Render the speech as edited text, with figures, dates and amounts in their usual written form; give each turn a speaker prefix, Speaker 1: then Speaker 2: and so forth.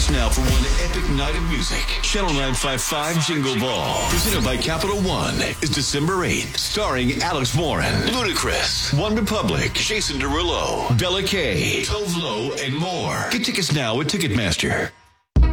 Speaker 1: now for one epic night of music. Channel 955 Jingle Ball, presented by Capital One, is December 8th, starring Alex Warren, Ludacris, One Republic, Jason Derulo, Bella K, Tove Lo, and more. Get tickets now at Ticketmaster.